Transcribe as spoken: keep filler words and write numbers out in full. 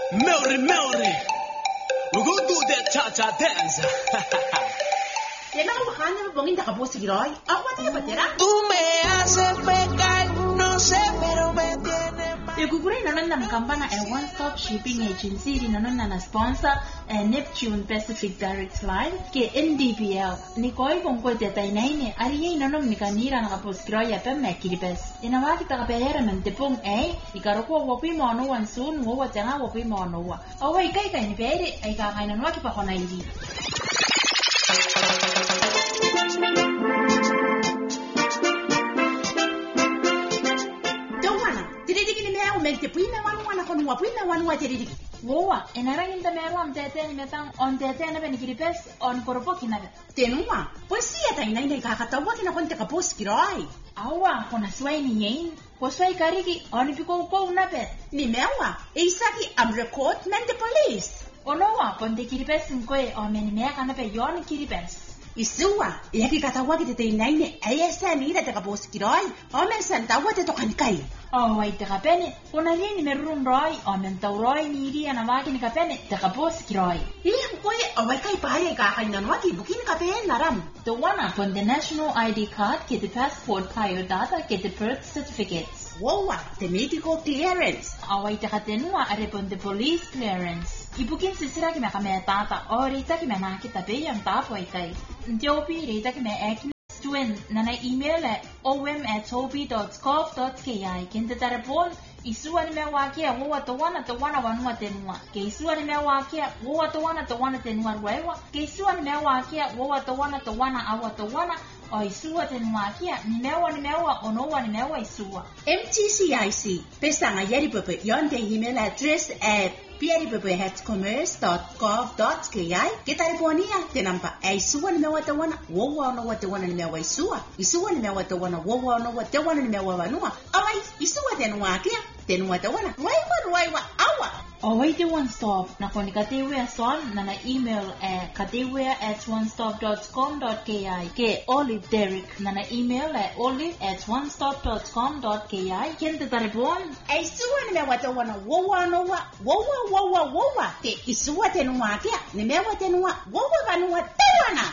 Melody, Melody. We're gonna do that cha-cha dance. Lema bajando pongin ta kapo sigiroy. Ako ta patera. Tú me haces pecar, no sé, pero me tienes mal. Yugugure nanon na mkampana a one-stop shipping agency di nanon na sponsor a Neptune Pacific Direct Line ke N D P L. Ni koi kong koe te tainaine ariye nanon ni kanira na kapo sigiroy ya pemme kiribes. Inawa kita kapehera men tepong ay ikaroko wapi mono wan soon wo watanga wapi mono wa. Awa ikai kai ni pere ay ka kai nanwa ki pa kona idi. Mente puina wanu wana kono wa puina wanu wa teridi. Woa, enarangin ta meru am tete ni metang on tete na ben kiripes on koropo kinaga. Tenua, pues sia ta ina ina kakatawa kina konte kapos kiroi. Awa, kona swai ni yin. Ko swai kariki on piko ko una pet. Ni mewa, isaki am record mente police. Onoa, konte kiripes nkoe on meni mea kana pe yon kiripes. Isua, yaki katawa ki te ina ina ayesa ni ira te kapos kiroi. Omen santawa te tokanikai. Oh, wait, te kapene. Kona lini merum roi, omen tau roi ni iri ana waki ni kapene, te kapos kiroi. Iya, koe, awai kai pare ka kainan waki bukin kapene naram. The one up on the national I D card, get the passport bio data, get the birth certificates. Wowa, the medical clearance. Awai te katenua arepon the police clearance. Ibukin sisira ki me kame tata, o reita ki me naki tape yang tapo ikai. Ntiopi reita ki me ekni. Twin nana email at om at toby dot scov dot ki kente tarapon isua ni me wakia wo to wana to wana wanua tenua ke isua ni me wakia wo to wana to wana tenua wewa ke isua ni me wakia wo to wana to wana awa to wana o isua tenua kia ni mewa ni mewa onowa ni mewa isua M T C I C pesanga yeri pepe yonde email address at pieripepe at commerce dot gov dot ki kitariponia tenampa isua ni mewa to wana wo wana to wana ni mewa isua isua ni mewa to wana wo wana to wana ni mewa wanua awai isua tenua kia tenua to wana waiwa waiwa awa. Away the one stop na koni katewe son na na email at katewe at one stop dot com dot ki ke Olive Derek na na email at olive at one stop dot com dot ki kente tarepon ai suwa ni mewa to wana wowa no wa wowa wowa wowa te isuwa tenua kia ni mewa tenua wowa vanua te wana.